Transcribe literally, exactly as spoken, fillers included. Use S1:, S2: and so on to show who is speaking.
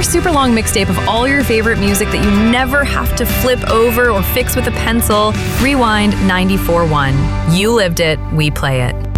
S1: super long mixtape of all your favorite music that you never have to flip over or fix with a pencil. Rewind ninety-four point one. You lived it, we play it.